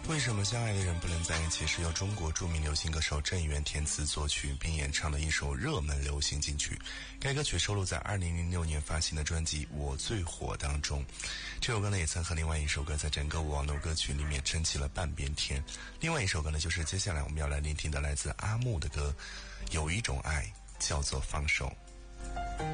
为什么相爱的人不能在一起是由中国著名流行歌手郑源填词作曲并演唱的一首热门流行金曲。该歌曲收录在2006年发行的专辑《我最火》当中。这首歌呢也曾和另外一首歌在整个网络歌曲里面撑起了半边天。另外一首歌呢就是接下来我们要来聆听的来自阿木的歌《有一种爱叫做放手》。